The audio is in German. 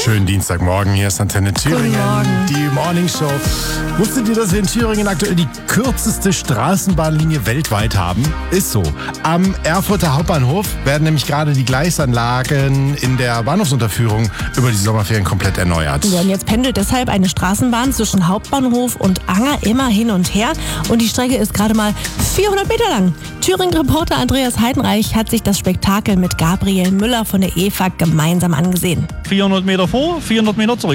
Schönen Dienstagmorgen, hier ist Antenne Thüringen, die Morning Show. Wusstet ihr, dass wir in Thüringen aktuell die kürzeste Straßenbahnlinie weltweit haben? Ist so. Am Erfurter Hauptbahnhof werden nämlich gerade die Gleisanlagen in der Bahnhofsunterführung über die Sommerferien komplett erneuert. Ja, und jetzt pendelt deshalb eine Straßenbahn zwischen Hauptbahnhof und Anger immer hin und her. Und die Strecke ist gerade mal 400 Meter lang. Thüringen-Reporter Andreas Heidenreich hat sich das Spektakel mit Gabriel Müller von der EFAG gemeinsam angesehen. 400 Meter vor, 400 Meter zurück.